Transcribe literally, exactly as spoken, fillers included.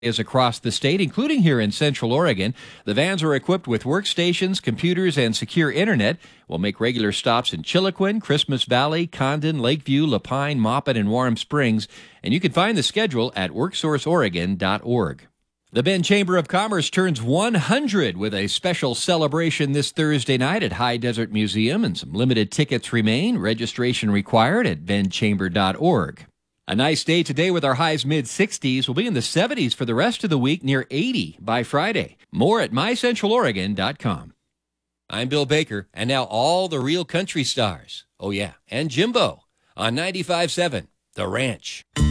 is across the state, including here in Central Oregon. The vans are equipped with workstations, computers, and secure internet. We'll make regular stops in Chiloquin, Christmas Valley, Condon, Lakeview, Lapine, Moppet, and Warm Springs. And you can find the schedule at work source oregon dot org. The Bend Chamber of Commerce turns one hundred with a special celebration this Thursday night at High Desert Museum, and some limited tickets remain. Registration required at bend chamber dot org. A nice day today with our highs mid sixties. We'll be in the seventies for the rest of the week, near eighty by Friday. More at my central oregon dot com. I'm Bill Baker, and now all the real country stars. Oh, yeah, and Jimbo on ninety-five point seven, The Ranch.